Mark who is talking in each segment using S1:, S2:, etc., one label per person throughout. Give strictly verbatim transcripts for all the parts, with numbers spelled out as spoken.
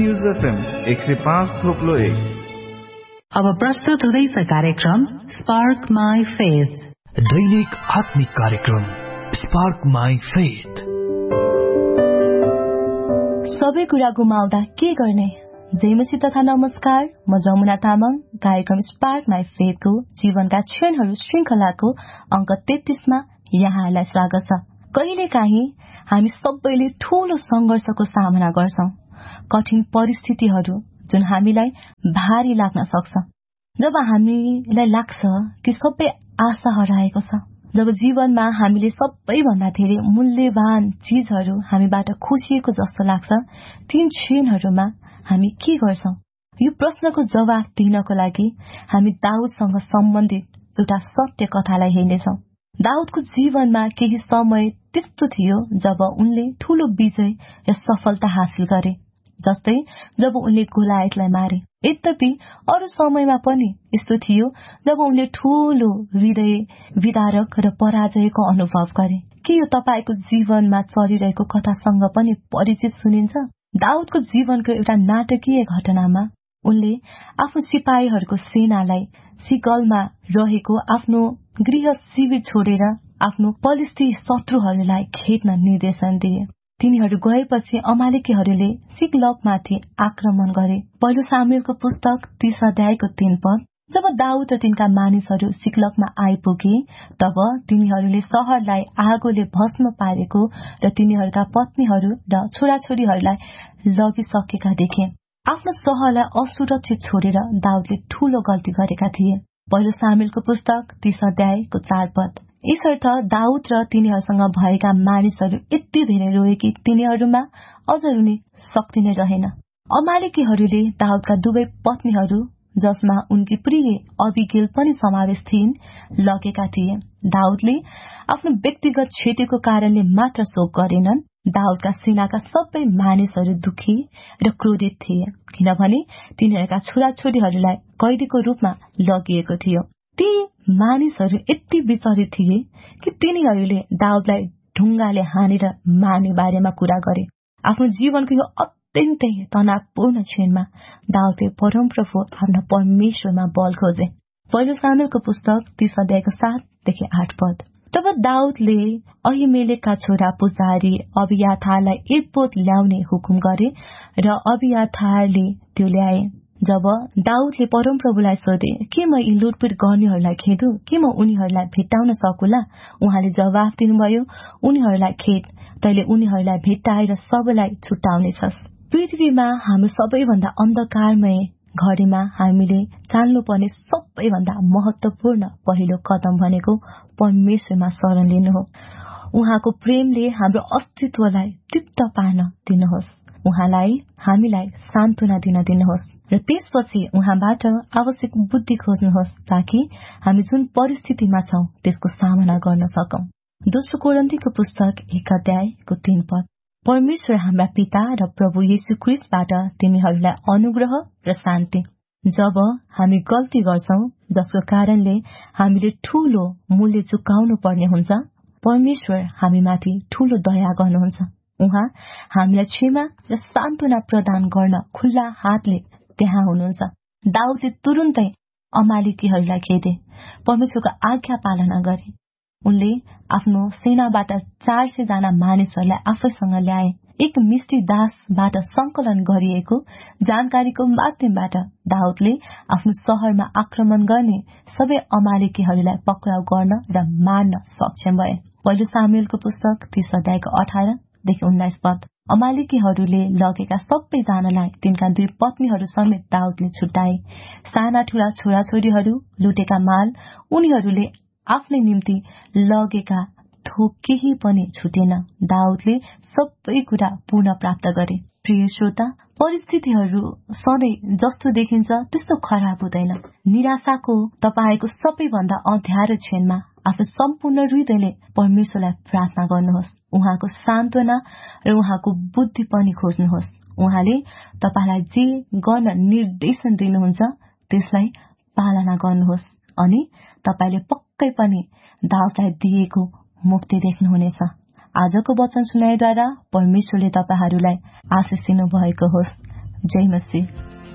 S1: News FM एक सय पाँच थोप्लो एक।
S2: अब प्रस्तुत हुँदैछ कार्यक्रम स्पार्क माई फेथ,
S3: दैनिक आत्मिक कार्यक्रम स्पार्क माई फेथ।
S4: सबै कुरा गुमाउँदा के गर्ने? जयमसी तथा नमस्कार, म जमुना तामाङ। कार्यक्रम स्पार्क माई फेथको जीवनका क्षणहरू श्रृंखलाको अंक तेत्तीसमा यहाँलाई स्वागत छ। कहिलेकाहीँ हामी सबैले ठूलो संघर्षको सामना गर्छौं, कठिन परिस्थितिहरू जुन हामीलाई भारी लाग्न सक्छ। जब हामीलाई लाग्छ कि सबै आशा हराएको छ, जब जीवनमा हामीले सबैभन्दा धेरै मूल्यवान चीजहरू हामीबाट खोसिएको जस्तो लाग्छ, तीन क्षणहरूमा हामी के गर्छौं? यो प्रश्नको जवाफ दिनको लागि हामी दाउदसँग सम्बन्धित एउटा सत्य कथालाई हेर्नेछौं। दाउदको जीवनमा केही समय त्यस्तो थियो जब उनले ठूलो विजय र सफलता हासिल गरे, जस्तै जब उनले गोलायतलाई मारे। यद्यपि अरू समयमा पनि यस्तो थियो जब उनले ठूलो हृदय विदारक र पराजयको अनुभव गरे। के यो तपाईको जीवनमा चलिरहेको कथासँग पनि परिचित सुनिन्छ? दाउदको जीवनको एउटा नाटकीय घटनामा उनले आफ्नो सिपाहीहरूको सेनालाई सिकलमा रहेको आफ्नो गृह शिविर छोडेर आफ्नो पलिस्ती शत्रुहरूलाई खेद्न निर्देशन दिए। तिनीहरू गएपछि अमालेकीहरूले सिकलगमाथि आक्रमण गरे। पहिलो सामुएलको पुस्तक तीस अध्यायको तीन पद। जब दाउद र तिनका मानिसहरू सिकलगमा आइपुगे, तब तिनीहरूले शहरलाई आगोले भस्म पारेको र तिनीहरूका पत्नीहरू र छोराछोरीहरूलाई लगिसकेका देखे। आफ्नो शहरलाई असुरक्षित छोडेर दाउदले ठूलो गल्ती गरेका थिए। पहिलो सामुएलको पुस्तक तीस अध्यायको चार पद। यसर्थ दाउद र तिनीहरूसँग भएका मानिसहरू यति धेरै रोए कि तिनीहरूमा अझ रुने शक्ति नै रहेन। अमालेकीहरूले दाउदका दुवै पत्नीहरू, जसमा उनकी प्रिय अबिगेल पनि समावेश थिइन्, लगेका थिए। दाउदले आफ्नो व्यक्तिगत क्षतिको कारणले मात्र शोक गरेनन्, दाउदका सेनाका सबै मानिसहरू दुखी र क्रोधित थिए, किनभने तिनीहरूका छोराछोरीहरूलाई कैदीको रूपमा लगिएको थियो। ती मानिसहरू यति विचलित थिए कि तिनीहरूले दाउदलाई ढुङ्गाले हानेर मार्ने बारेमा कुरा गरे। आफ्नो जीवनको यो अत्यन्तै तनावपूर्ण क्षणमा दाउदले परमप्रभु आफ्ना परमेश्वरमा बल खोजे। पहिलो सामुएलको पुस्तक तीस अध्यायको सातदेखि आठ पद। तब दाउदले अहिमेलेकका छोरा पुजारी अबियाथारलाई एपोद ल्याउने हुकुम गरे र अबियाथारले त्यो ल्याए। जब दाउदले परमप्रभुलाई सोधे, के म यी लुटपिट गर्नेहरूलाई खेदु, के म उनीहरूलाई भेट्टाउन सकुला? उहाँले जवाफ दिनुभयो, उनीहरूलाई खेद, तैले उनीहरूलाई भेट्टाएर सबैलाई छुट्टाउनेछस्। पृथ्वीमा हाम्रो सबैभन्दा अन्धकारमय घडीमा हामीले चाल्नुपर्ने सबैभन्दा महत्वपूर्ण पहिलो कदम भनेको परमेश्वरमा शरण लिनु हो। उहाँको प्रेमले हाम्रो अस्तित्वलाई तृप्त पार्न दिनुहोस्। उहाँलाई हामीलाई सान्त्वना दिन दिनुहोस् र त्यसपछि उहाँबाट आवश्यक बुद्धि खोज्नुहोस्, ताकि हामी जुन परिस्थितिमा छौं त्यसको सामना गर्न सकौं। दोस्रो कोरिन्थीको पुस्तक एक अध्यायको तीन पद। परमेश्वर हाम्रा पिता र प्रभु येशू ख्रीष्टबाट तिमीहरूलाई अनुग्रह र शान्ति। जब हामी गल्ती गर्छौं जसको कारणले हामीले ठूलो मूल्य चुकाउनु पर्ने हुन्छ, परमेश्वर हामीमाथि ठूलो दया गर्नुहुन्छ। उहाँ हामीलाई क्षमा र सान्त्वना प्रदान गर्न खुल्ला हातले त्यहाँ हुनुहुन्छ। दाउदले तुरुन्तै अमालेकीहरूलाई खेदे, परमेश्वरको आज्ञा पालना गरे। उनले आफ्नो सेनाबाट चार सय जना मानिसहरूलाई आफैसँग ल्याए। एक मिस्टी दासबाट संकलन गरिएको जानकारीको माध्यमबाट दाउदले आफ्नो शहरमा आक्रमण गर्ने सबै अमालेकीहरूलाई पक्राउ गर्न र मार्न सक्षम भए। पहिलो सामुएलको पुस्तक तीस अध्यायको अठारदेखि उन्नाइस पद। अमालेकीहरूले लगेका सबैजनालाई तिनका दुई पत्नीहरू समेत दाउदले छुट्टाए। साना ठूला छोराछोरीहरू, लुटेका माल, उनीहरूले आफ्नै निम्ति लगेका थोक केही पनि छुटेन। दाउदले सबै कुरा पुनः प्राप्त गरे। प्रिय श्रोता, परिस्थितिहरू सधैँ जस्तो देखिन्छ त्यस्तो खराब हुँदैन। निराशाको तपाईको सबैभन्दा अँध्यारो क्षणमा आफ्नो सम्पूर्ण हृदयले परमेश्वरलाई प्रार्थना गर्नुहोस्। उहाँको सान्त्वना र उहाँको बुद्धि पनि खोज्नुहोस्। उहाँले तपाईलाई जे गर्न निर्देशन दिनुहुन्छ त्यसलाई पालना गर्नुहोस् अनि तपाईले पक्कै पनि दाउदलाई दिएको मुक्ति देख्नुहुनेछ। आजको वचन सुनाइद्वारा परमेश्वरले तपाईहरूलाई आशिष दिनु भएको होस्। जय मसीह।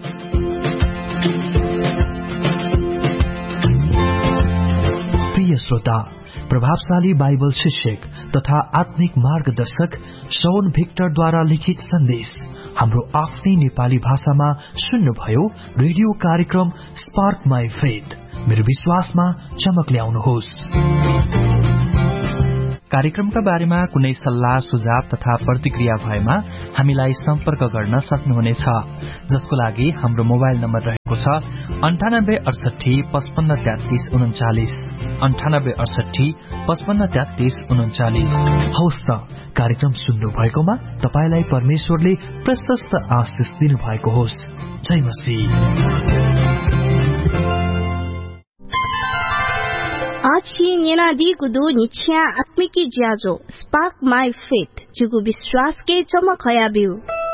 S3: प्रिय श्रोता, प्रभावशाली बाइबल शिक्षक तथा आत्मिक मार्गदर्शक शौन भिक्टरद्वारा लिखित सन्देश हाम्रो आफ्नै नेपाली भाषामा सुन्नुभयो। रेडियो कार्यक्रम स्पार्क माई फेथ, मेरो विश्वासमा चमक ल्याउनुहोस्। कार्यक्रमका बारेमा कुनै सल्लाह सुझाव तथा प्रतिक्रिया भएमा हामीलाई सम्पर्क गर्न सक्नुहुनेछ, जसको लागि हाम्रो मोबाइल नम्बर रहेको छ अन्ठानब्बे अडसठी पचपन्न तेत्तीस उन्चालिस अन्ठानब्बे अडसठी पचपन्न तेत्तीस उन्चालिस। हवस् त, कार्यक्रम सुन्नु भएकोमा तपाईलाई परमेश्वरले प्रशस्त आशिष दिनु भएको होस्। जय मसीह।
S5: आछि नेनादी कुदो निछ्या आत्मिकी ज्याजो स्पार्क माई फेथ जुगु विश्वास के चमक हयाबिउ।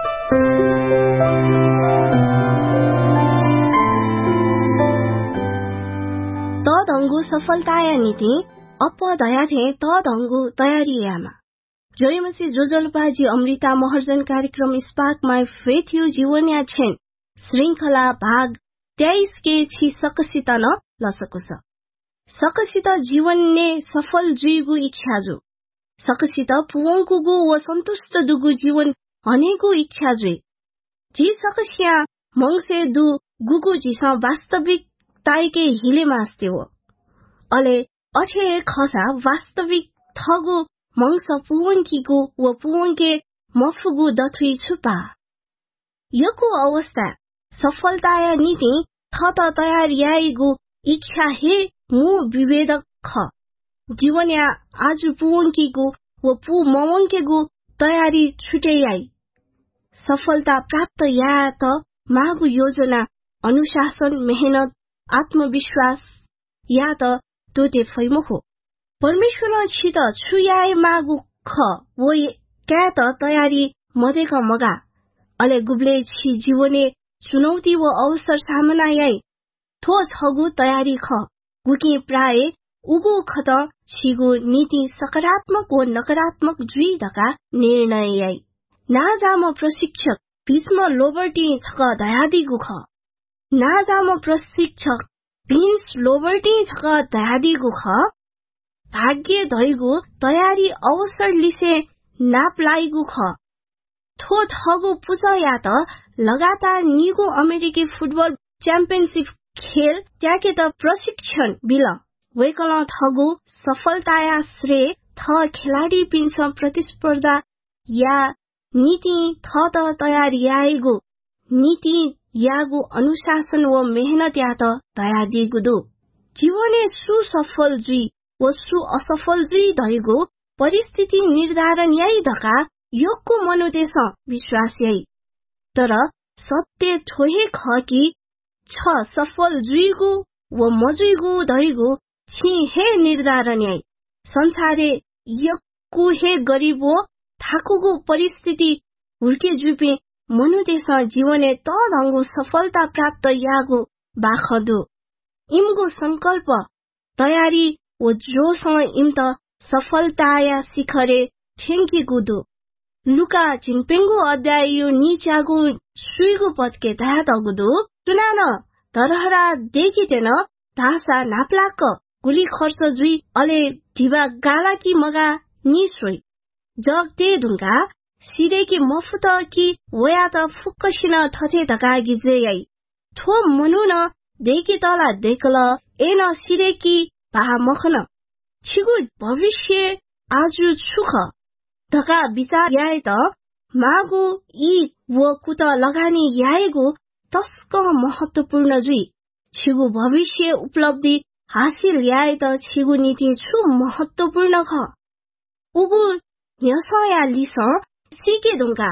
S5: त दंगु सफलताया नीति अप दया थे त दंगु तयारीयामा। जोयमसी जोजलपाजी अमृता महर्जन कार्यक्रम स्पार्क माई फेथ यु जीवन्या छेन श्रृंखला भाग तेईस के छि सकसित न लसकुस। सकसित जीवन ने सफल जुइगु इच्छा जो सकसित पुवंकुगु व संतुष्ट दुगु जीवन हनेगु इच्छा जुइ जी सकसिया मंगसे दु गुगु जिसा वास्तविक ताइके हिले मास्ते हो अले अछे खसा वास्तविक थगु मंगस पुवंकीगु व पुवंके मफुगु दथुइ छुपा। यको अवस्था सफलताया नीति थत तयार याइगु इच्छा हे मु विभेदक ख जीवन्या आज पुवंकीगु व पु मवंकेगु तयारी छुटे याई सफलता प्राप्त या त मागु योजना अनुशासन मेहनत आत्मविश्वास या त तोते फैमो हो परमेश्वर छित छुयाए मागु ख वो क्या त तयारी मदेका मगा अले गुब्ले छि जीवने चुनौती व अवसर सामना याई थो छगु तयारी ख गुकी प्राय उगु खत छिगु नीति सकारात्मक व नकारात्मक जुइ दका निर्णय याई नाजाम प्रशिक्षक भीष्म लोबर्टी छक दयादिगु ख नाजाम प्रशिक्षक भीन्स लोबर्टी छक दयादिगु ख भाग्य धैगु तयारी अवसर लिसे नाप लाइगु ख थो थगु पुछ या त लगातार निगु अमेरिकी फुटबल च्याम्पियनशिप खेल त्याके त प्रशिक्षण बिल वेकल थगु सफलताया श्रेय थ खेलाडी पिन्छ प्रतिस्पर्धा या नीति थ त तयार याइगु नीति यागु अनुशासन व मेहनत या त तयार दिगु दु जीवने सुसफल जुइ व सु असफल जुइ धैगु परिस्थिति निर्धारण याइ धका योगको मनोदेश विश्वास याइ तर सत्य ठोहे ख कि छ सफल जुइगु व मजुइगु धैगु छि हे निर्धारण याइ संसारे यक्कु हे गरीब व थाकुगु परिस्थिति हुर्के जुपे मनुदेश जीवने त दंगु सफलता प्राप्त यागु बाखदु इमगु संकल्प तयारी व जोसँग इम त सफलताया शिखरे ठेंकी गुदु लुका चिम्पेंगु अध्याय यो नीचागु सुइगु पत्के धा तगुदु सुनान तरहरा देखितेन धासा नाप्लाक गुली खर्च जुइ अले ढिबा गाला कि मगा नि सोइ जग ते ढुङ्गा सिरे कि मफुत कि वया त फुक्कसिन थथे धका गिजे याइ थो मनु न देखि तला देखल ए न सिरे कि भा मखन छिगु भविष्य आजु छुख धका विचार याए त मागु ई व कुत लगानी याएगु तस्क महत्वपूर्ण जुइ छिगु भविष्य उपलब्धि हासिल याए त छिगु नीति छु महत्वपूर्ण ख उगु न्यसया लिस सिके दुंगा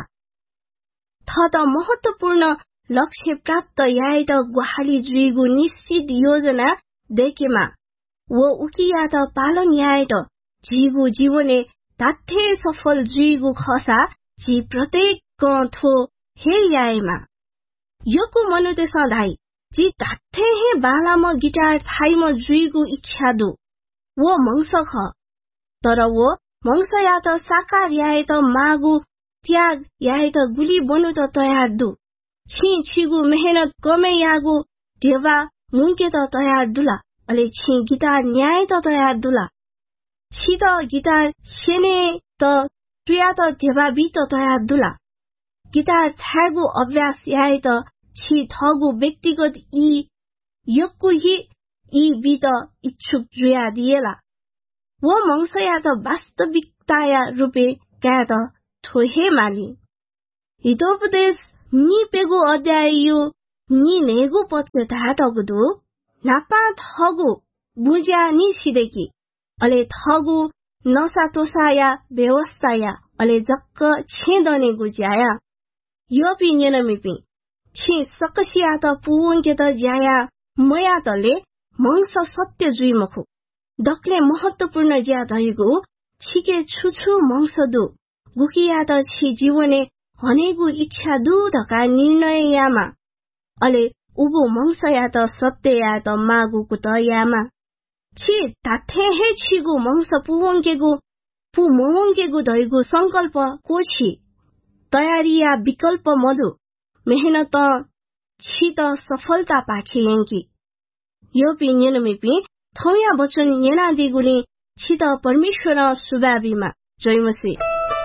S5: थ त महत्वपूर्ण लक्ष्य प्राप्त याए त गुहाली जुइगु निश्चित योजना देखेमा व उकिया त पालन याए त जिगु जीवने ताथे सफल जुइगु खसा जी प्रत्येक थो हे याएमा योको मनुदेश धाई जी ताथे हे बालाम गिटार थाइम जुइगु इच्छा दु वो मंस ख तर वो मंस या त साकार याए त मागु त्याग याए त गुली बनु त तयार दु छि छिगु मेहनत कमे यागु देवा मुंके त तयार दुला अले छि गिटार न्याय त तयार दुला छि त गिटार सेने त प्रिया त देवा बि त तयार दुला गिटार छागु अभ्यास याय त छि थगु व्यक्तिगत इ यक्कु हि इ बि त इच्छुक जुया दिएला वो मंगसया त वास्तविकताया रूपे क्या त थोहे माली हितोपदेश नि पेगु अध्याय यो नि नेगु पत्के धातगुदु नापा थगु बुझ्या नि सिदेकी अले थगु नसा तोसाया व्यवस्थाया अले जक्क छेदने गुज्याया यो पिन्यनमिपि छि सकसिया त पुवंके त ज्याया मया तले मंस सत्य जुइमखु दक्ले महत्वपूर्ण ज्या दहिगु छिके छुछु मंसदु गुकिया त छि जीवने हनेगु इच्छा दु धका निर्णय यामा अले उबु मंसया त सत्य या त मागुकु त यामा छि ताथे हे छिगु मंस पुवंकेगु पु मोवंकेगु दहिगु संकल्प कोछि तयारिया विकल्प मधु मेहनत छि त सफलता पाखे यंकी यो पिन्यनमिपि थौया वचन येना दिगुली छि त परमेश्वर सुबाबीमा जयमसी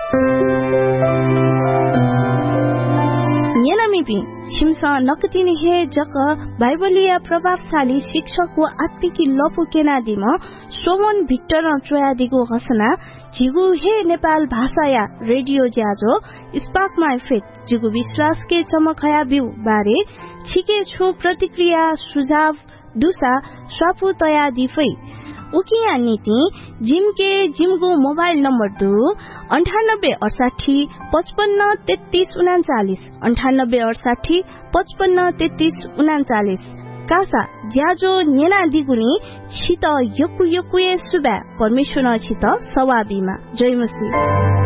S5: येनामिपि छिमसा नकतिनि हे जक बाइबलीय प्रभावशाली शिक्षक व आत्मिकी लपु केना दिम सोमन भिक्टर चोयादिगु हसना जिगु हे नेपाल भाषाया रेडियो ज्याजो स्पार्क माई फेथ जिगु विश्वास के चमकया बिउ बारे छिके छु प्रतिक्रिया सुझाव दुसा स्वापु तया दिफै उकिया नीति जिमके जिमगु मोबाइल नम्बर दु अन्ठानब्बे अडसाठी पचपन्न तेत्तीस उनाचालिस अन्ठानब्बे अडसाठी पचपन्न तेत्तीस उनाचालिस कासा ज्याजो नेना दिगुनी छित यकु यकुए सुबा परमेश्वर छित सवाबीमा जयमसी।